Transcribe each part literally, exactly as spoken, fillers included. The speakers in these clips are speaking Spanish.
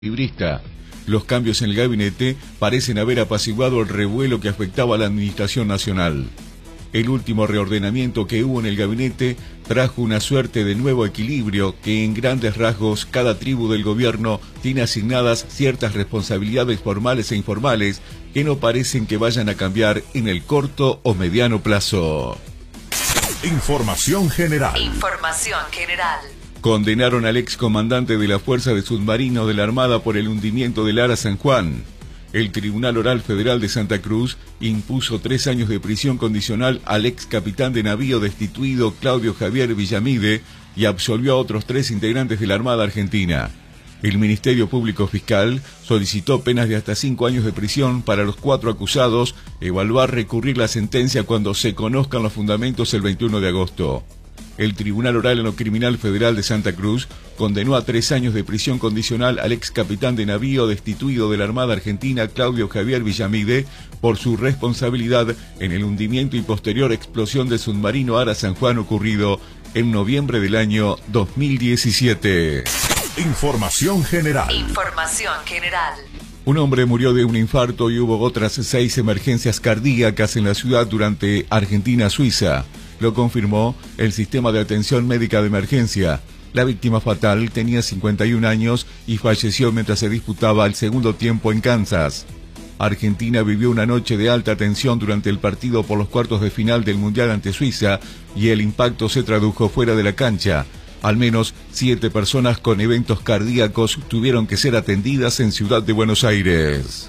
librista. Los cambios en el gabinete parecen haber apaciguado el revuelo que afectaba a la administración nacional. El último reordenamiento que hubo en el gabinete trajo una suerte de nuevo equilibrio que en grandes rasgos cada tribu del gobierno tiene asignadas ciertas responsabilidades formales e informales que no parecen que vayan a cambiar en el corto o mediano plazo. Información general. Información general. Condenaron al excomandante de la Fuerza de Submarinos de la Armada por el hundimiento del Ara San Juan. El Tribunal Oral Federal de Santa Cruz impuso tres años de prisión condicional al ex capitán de navío destituido Claudio Javier Villamide y absolvió a otros tres integrantes de la Armada Argentina. El Ministerio Público Fiscal solicitó penas de hasta cinco años de prisión para los cuatro acusados, evaluar recurrir la sentencia cuando se conozcan los fundamentos el veintiuno de agosto. El Tribunal Oral en lo Criminal Federal de Santa Cruz condenó a tres años de prisión condicional al ex capitán de navío destituido de la Armada Argentina Claudio Javier Villamide por su responsabilidad en el hundimiento y posterior explosión del submarino Ara San Juan ocurrido en noviembre del año dos mil diecisiete. Información general. Información general. Un hombre murió de un infarto y hubo otras seis emergencias cardíacas en la ciudad durante Argentina-Suiza. Lo confirmó el Sistema de Atención Médica de Emergencia. La víctima fatal tenía cincuenta y un años y falleció mientras se disputaba el segundo tiempo en Kansas. Argentina vivió una noche de alta tensión durante el partido por los cuartos de final del Mundial ante Suiza y el impacto se tradujo fuera de la cancha. Al menos siete personas con eventos cardíacos tuvieron que ser atendidas en Ciudad de Buenos Aires.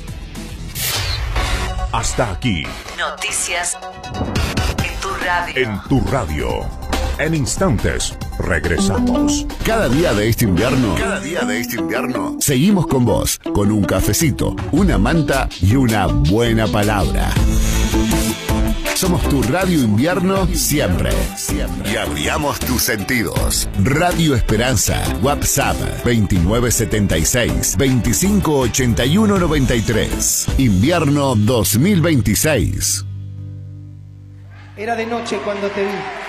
Hasta aquí. Noticias en tu radio. En tu radio. En instantes, regresamos. Cada día de este invierno, Cada día de este invierno, seguimos con vos, con un cafecito, una manta y una buena palabra. Somos tu radio invierno siempre. y abriamos tus sentidos. Radio Esperanza, WhatsApp veintinueve setenta y seis, veinticinco ochenta y uno noventa y tres. Invierno dos mil veintiséis. Era de noche cuando te vi.